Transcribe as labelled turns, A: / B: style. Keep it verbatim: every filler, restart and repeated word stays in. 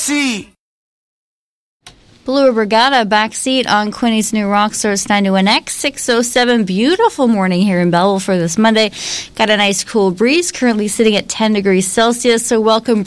A: backseat.
B: Blue Brigada backseat on Quinny's new Rockstars ninety-one X six oh seven. Beautiful morning here in Belleville for this Monday. Got a nice cool breeze, currently sitting at ten degrees Celsius. So welcome